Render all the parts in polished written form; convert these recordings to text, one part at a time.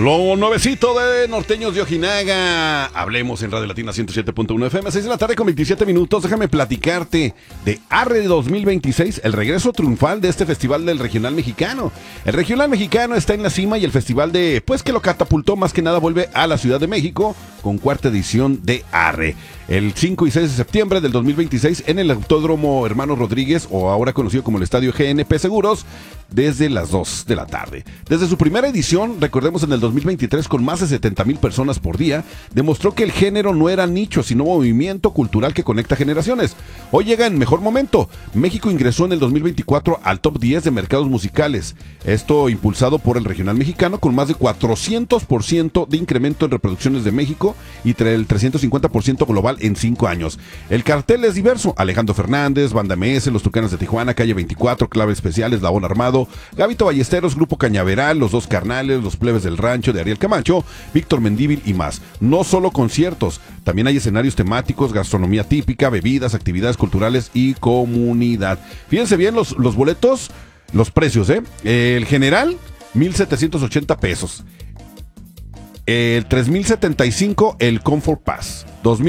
Lo nuevecito de Norteños de Ojinaga. Hablemos en Radio Latina 107.1 FM, 6 de la tarde con 27 minutos. Déjame platicarte de Arre 2026, el regreso triunfal de este festival del Regional Mexicano. El Regional Mexicano está en la cima y el festival que lo catapultó más que nada vuelve a la Ciudad de México con cuarta edición de Arre. El 5 y 6 de septiembre del 2026 en el Autódromo Hermanos Rodríguez, o ahora conocido como el Estadio GNP Seguros, desde las 2 de la tarde. Desde su primera edición, recordemos en el 2023, con más de 70,000 personas por día, demostró que el género no era nicho, sino movimiento cultural que conecta generaciones. Hoy llega en mejor momento. México ingresó en el 2024 al top 10 de mercados musicales. Esto impulsado por el Regional Mexicano, con más de 400% de incremento en reproducciones de México y el 350% global en 5 años. El cartel es diverso: Alejandro Fernández, Banda MS, Los Tucanes de Tijuana, Calle 24, Clave Especiales, Labón Armado, Gabito Ballesteros, Grupo Cañaveral, Los Dos Carnales, Los Plebes del Rancho de Ariel Camacho, Víctor Mendívil y más. No solo conciertos, también hay escenarios temáticos, gastronomía típica, bebidas, actividades culturales y comunidad. Fíjense bien los boletos, los precios, el general, 1,780 pesos. El 3,075 el Comfort Pass,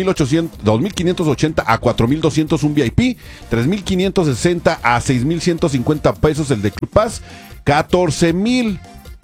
2,580 a 4,200 un VIP, 3,560 a 6,150 pesos el de Club Pass, 14,000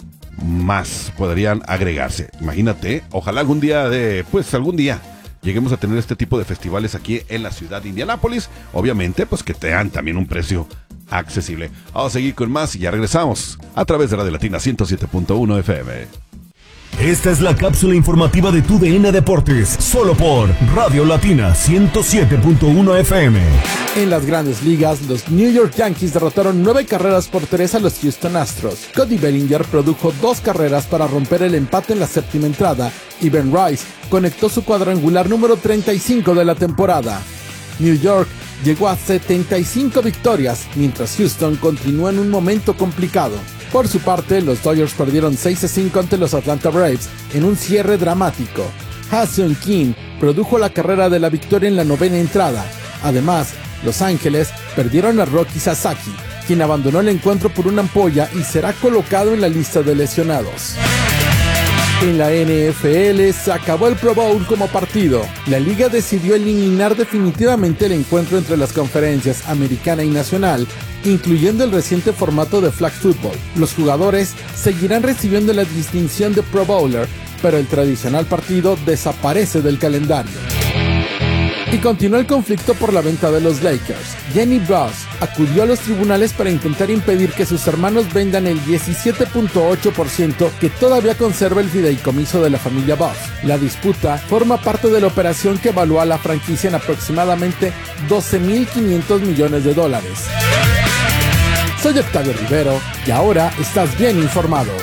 más podrían agregarse. Imagínate, ojalá algún día lleguemos a tener este tipo de festivales aquí en la ciudad de Indianápolis. Obviamente, pues que te dan también un precio accesible. Vamos a seguir con más y ya regresamos a través de Radio Latina 107.1 FM. Esta es la cápsula informativa de tu DN Deportes, solo por Radio Latina 107.1 FM. En las grandes ligas, los New York Yankees derrotaron 9-3 a los Houston Astros. Cody Bellinger produjo 2 carreras para romper el empate en la séptima entrada y Ben Rice conectó su cuadrangular número 35 de la temporada. New York llegó a 75 victorias, mientras Houston continúa en un momento complicado. Por su parte, los Dodgers perdieron 6-5 ante los Atlanta Braves en un cierre dramático. Ha-Seong Kim produjo la carrera de la victoria en la 9ª entrada. Además, Los Ángeles perdieron a Rocky Sasaki, quien abandonó el encuentro por una ampolla y será colocado en la lista de lesionados. En la NFL se acabó el Pro Bowl como partido. La liga decidió eliminar definitivamente el encuentro entre las conferencias americana y nacional, incluyendo el reciente formato de flag football. Los jugadores seguirán recibiendo la distinción de Pro Bowler, pero el tradicional partido desaparece del calendario. Y continuó el conflicto por la venta de los Lakers. Jenny Buss acudió a los tribunales para intentar impedir que sus hermanos vendan el 17.8% que todavía conserva el fideicomiso de la familia Buss. La disputa forma parte de la operación que evalúa a la franquicia en aproximadamente $12.500 millones. Soy Octavio Rivero y ahora estás bien informado.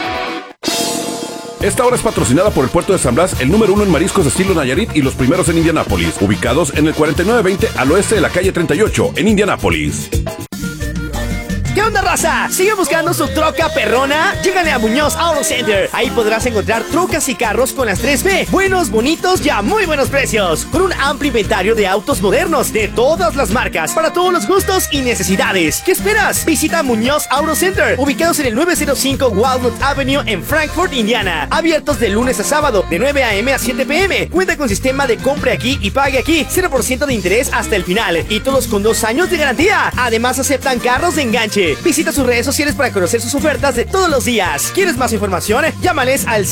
Esta hora es patrocinada por el Puerto de San Blas, el número 1 en mariscos de estilo Nayarit y los primeros en Indianápolis, ubicados en el 4920 al oeste de la calle 38, en Indianápolis. ¿Qué onda, raza? ¿Sigue buscando su troca perrona? Llégale a Muñoz Auto Center. Ahí podrás encontrar trocas y carros con las 3B. Buenos, bonitos y a muy buenos precios. Con un amplio inventario de autos modernos de todas las marcas, para todos los gustos y necesidades. ¿Qué esperas? Visita Muñoz Auto Center, ubicados en el 905 Walnut Avenue en Frankfort, Indiana. Abiertos de lunes a sábado, de 9 a.m. a 7 p.m. Cuenta con sistema de compre aquí y pague aquí. 0% de interés hasta el final. Y todos con 2 años de garantía. Además, aceptan carros de enganche. Visita sus redes sociales para conocer sus ofertas de todos los días. ¿Quieres más información? Llámales al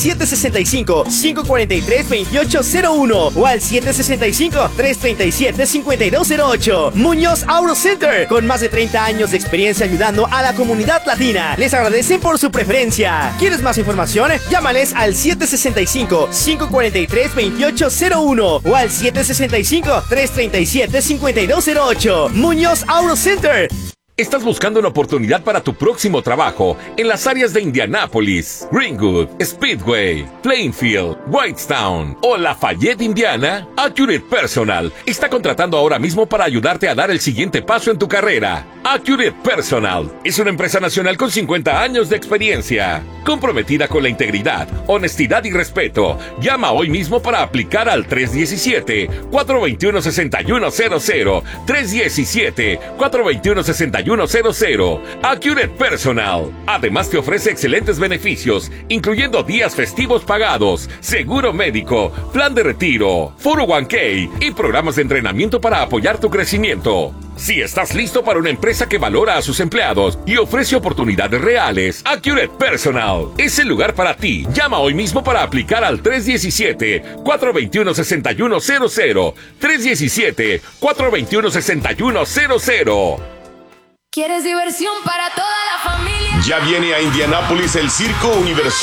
765-543-2801 o al 765-337-5208. Muñoz Auto Center, con más de 30 años de experiencia ayudando a la comunidad latina. Les agradecen por su preferencia. ¿Quieres más información? Llámales al 765-543-2801 o al 765-337-5208. Muñoz Auto Center. ¿Estás buscando una oportunidad para tu próximo trabajo en las áreas de Indianápolis, Greenwood, Speedway, Plainfield, Whitestown o Lafayette, Indiana, Accurate Personal está contratando ahora mismo para ayudarte a dar el siguiente paso en tu carrera. Accurate Personal es una empresa nacional con 50 años de experiencia, comprometida con la integridad, honestidad y respeto. Llama hoy mismo para aplicar al 317-421-6100, 317-421-6100. Accurate Personal. Además te ofrece excelentes beneficios, incluyendo días festivos pagados, seguro médico, plan de retiro, 401k y programas de entrenamiento para apoyar tu crecimiento. Si estás listo para una empresa que valora a sus empleados y ofrece oportunidades reales, Accurate Personal es el lugar para ti. Llama hoy mismo para aplicar al 317-421-6100, 317-421-6100. ¿Quieres diversión para toda la familia? Ya viene a Indianápolis el Circo Universal.